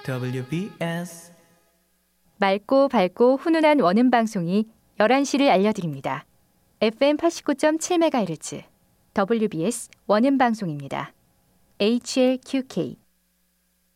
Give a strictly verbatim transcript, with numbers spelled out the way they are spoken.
더블유 비 에스 맑고 밝고 훈훈한 원음 방송이 열한 시를 알려드립니다. 에프엠 팔십구 점 칠 메가헤르츠 더블유 비 에스 원음 방송입니다. 에이치엘큐케이